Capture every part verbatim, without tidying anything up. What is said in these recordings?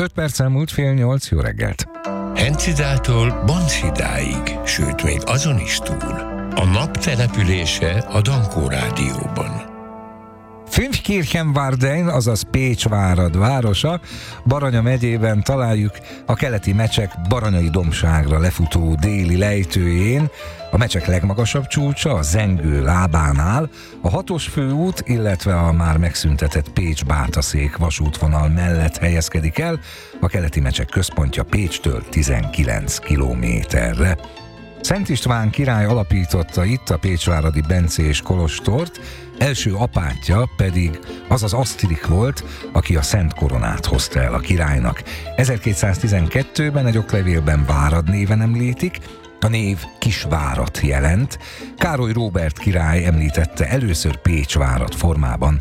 öt perccel múlt fél nyolc, jó reggelt! Hencidától Bonsidáig, sőt még azon is túl. A nap települése a Dankó Rádióban. Fünfkirchenwardein, azaz Pécsvárad városa, Baranya megyében találjuk a keleti Mecsek Baranyai dombságra lefutó déli lejtőjén, a Mecsek legmagasabb csúcsa, a Zengő lábánál, a hatos főút, illetve a már megszüntetett Pécs-Bátaszék vasútvonal mellett helyezkedik el, a keleti Mecsek központja Pécstől tizenkilenc kilométerre. Szent István király alapította itt a pécsváradi bencés kolostort, első apátja pedig az az Asztrik volt, aki a Szent Koronát hozta el a királynak. ezerkétszáztizenkettőben egy oklevélben Várad néven említik, a név Kisvárat jelent. Károly Róbert király említette először Pécsvárad formában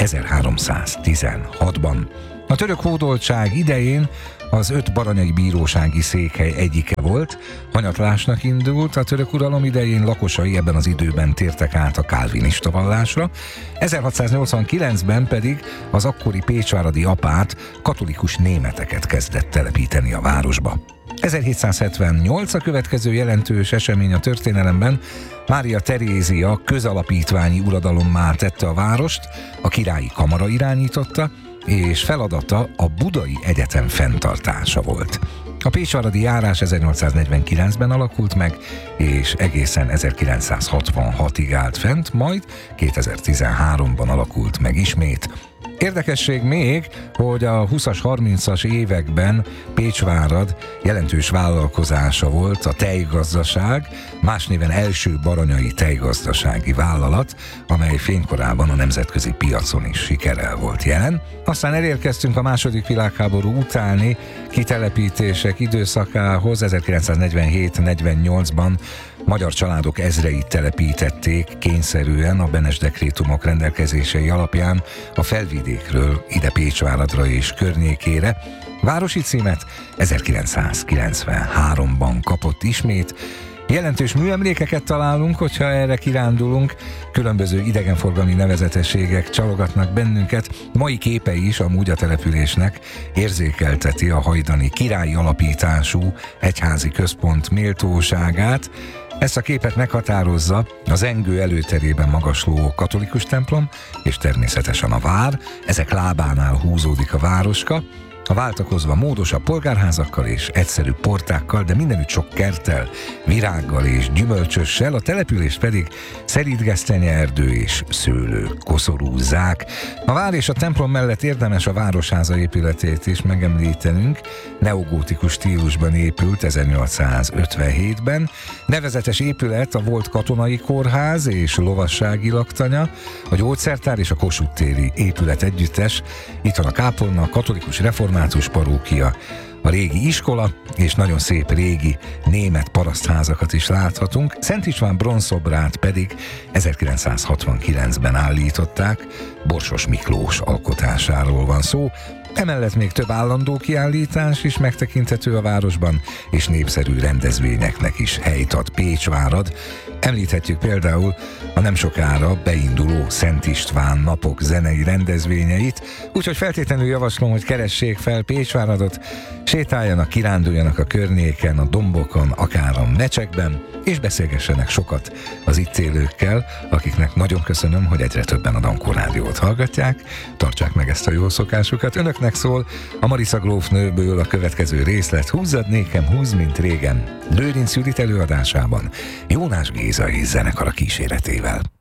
ezerháromszáztizenhatban. A török hódoltság idején az öt baranyai bírósági székhely egyike volt, hanyatlásnak indult, a török uralom idején lakosai ebben az időben tértek át a kálvinista vallásra, ezerhatszáznyolcvankilencben pedig az akkori pécsváradi apát katolikus németeket kezdett telepíteni a városba. ezerhétszázhetvennyolc a következő jelentős esemény a történelemben. Mária Terézia közalapítványi uradalommá tette a várost, a királyi kamara irányította, és feladata a Budai Egyetem fenntartása volt. A pécsváradi járás ezernyolcszáznegyvenkilencben alakult meg, és egészen ezerkilencszázhatvanhatig állt fent, majd kétezer-tizenháromban alakult meg ismét. Érdekesség még, hogy a húszas, harmincas években Pécsvárad jelentős vállalkozása volt a tejgazdaság, más néven első baranyai tejgazdasági vállalat, amely fénykorában a nemzetközi piacon is sikerrel volt jelen. Aztán elérkeztünk a második világháború utáni kitelepítések időszakához. ezerkilencszáznegyvenhét-negyvennyolcban magyar családok ezreit telepítették kényszerűen a Benes dekrétumok rendelkezései alapján a felvidékről ide Pécsváradra és környékére. Városi címet ezerkilencszázkilencvenháromban kapott ismét. Jelentős műemlékeket találunk, hogyha erre kirándulunk, különböző idegenforgalmi nevezetességek csalogatnak bennünket, mai képei is amúgy a településnek érzékelteti a hajdani királyi alapítású egyházi központ méltóságát. Ezt a képet meghatározza a Zengő előterében magasló katolikus templom, és természetesen a vár, ezek lábánál húzódik a városka, a váltakozva módosabb polgárházakkal és egyszerű portákkal, de mindenütt sok kerttel, virággal és gyümölcsössel, a települést pedig szerítgesztenyeerdő és szőlők koszorúzzák. A vár és a templom mellett érdemes a városháza épületét is megemlítenünk, neogótikus stílusban épült ezernyolcszázötvenhétben. Nevezetes épület a volt katonai kórház és lovassági laktanya, a gyógyszertár és a Kossuth téri épület együttes, itt van a kápolna, a katolikus református parókia, a régi iskola, és nagyon szép régi német parasztházakat is láthatunk. Szent István bronzszobrát pedig ezerkilencszázhatvankilencben állították, Borsos Miklós alkotásáról van szó. Emellett még több állandó kiállítás is megtekinthető a városban, és népszerű rendezvényeknek is helyt ad Pécsvárad. Említhetjük például a nem sokára beinduló Szent István napok zenei rendezvényeit, úgyhogy feltétlenül javaslom, hogy keressék fel Pécsváradot, sétáljanak, kiránduljanak a környéken, a dombokon, akár a Mecsekben, és beszélgessenek sokat az itt élőkkel, akiknek nagyon köszönöm, hogy egyre többen a Dankó Rádiót hallgatják, tartsák meg ezt a jó szokásukat. Önöknek szól a Marissa grófnőből a következő részlet, Húzzad nékem, húz, mint régen, Lőrinc Judit előadásában, Jónás Géza és zenekara kíséretével.